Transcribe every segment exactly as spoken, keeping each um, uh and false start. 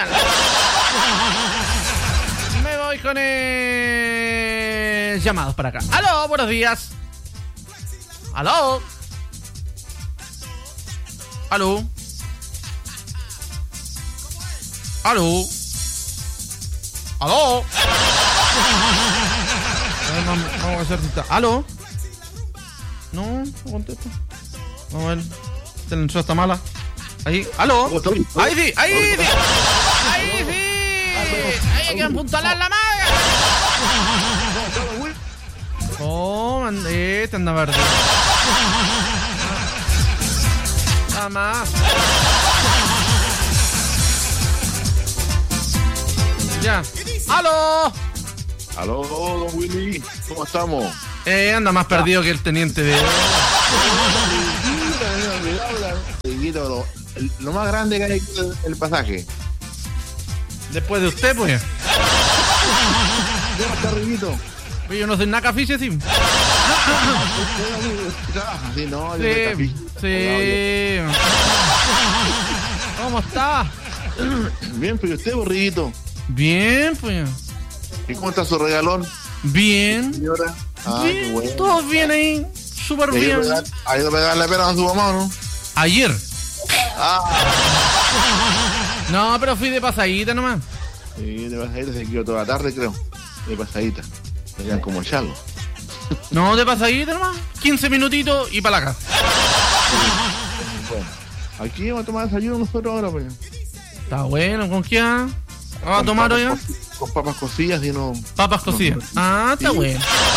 señal. Me voy con el... llamados para acá. Aló, buenos días. Aló. Aló. Aló. Aló. Vamos, vamos a hacer... Aló. No, no contesto. Vamos a ver. La entrada está mala. Ahí, aló. Ahí sí, ahí sí. Ahí sí. Ahí hay que apuntalar la maga. Oh, mandete, anda verde. Nada más. Ya. ¡Aló! Aló, don Willy. ¿Cómo estamos? Eh, anda más perdido que el teniente de... Lo, lo más grande que hay es el, el pasaje. Después de usted, pues. ¿Cómo está, Riguito? Pues yo no soy nada cafiche, sí. Sí, no, yo Sí, sí. ¿Cómo está? Bien, pero usted, Riguito. Bien, pues. ¿Y cómo está su regalón? Bien. Señora. Ah, Bien, qué bueno. todo bien ahí. Súper bien. ¿Ha ido a pegar la pera a su mamá o no? Ayer. Ah. No, pero fui de pasadita nomás. Sí, de pasadita se quedó toda la tarde, creo. De pasadita. Se quedan como chalo. No, de pasadita nomás. quince minutitos y para la casa. Bueno, aquí vamos a tomar desayuno nosotros ahora, pues. Está bueno, ¿con qué? ¿Vamos a tomar hoy? Con, con papas cocidas y no... Papas cocidas. No, Ah, está sí. bueno.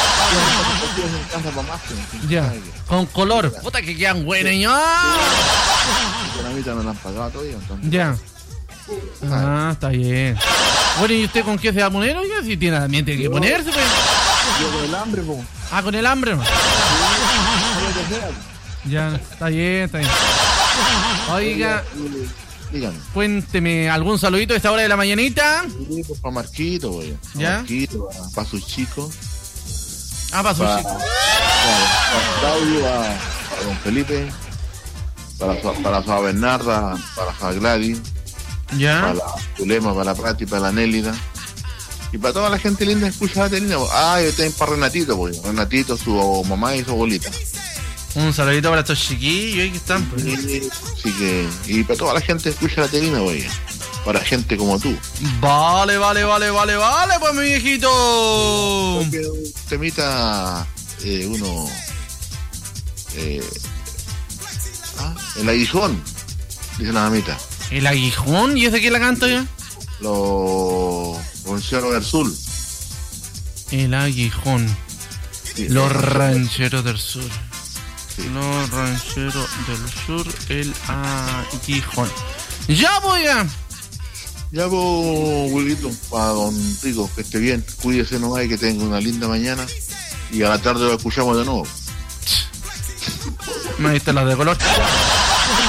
Ya, con color. Puta que quedan buenas, ¿no? La mitad no la han pagado todavía, entonces. Ya. Ah, está bien. Bueno, ¿y usted con qué se va a poner? Oiga, si tiene también tiene que ponerse, pues. Yo con el hambre, po. Ah, con el hambre, ¿no? Ya, está bien, está bien. Oiga, Dígame. cuénteme algún saludito a esta hora de la mañanita. Sí, pues para Marquito, güey. Pa ¿Ya? Marquito, para, para sus chicos. Ah, para su Para, chico. para Claudio, para, para don Felipe. Para su, para su Bernarda, para su Gladys. Ya. Para la Zulema, para la Prati, para la Nélida. Y para toda la gente linda que escucha la telina. Ah, y también para Renatito, pues. Renatito, su mamá y su abuelita. Un saludito para estos chiquillos ahí que están, pues. Y, así que, y para toda la gente que escucha la telina, güey. Para gente como tú. Vale, vale, vale, vale, vale, pues mi viejito. Porque un temita, eh, uno. Eh, ah, el aguijón, dice la mamita. ¿El aguijón? ¿Y ese quién la canta ya? Los rancheros del sur. El aguijón. Sí, Los sí, rancheros del sur. sí. Los rancheros del sur, el aguijón. Ya voy a... Ya vos, Wilito, para don Rico, que esté bien, cuídese nomás y que tenga una linda mañana. Y a la tarde lo escuchamos de nuevo. Me diste las de color.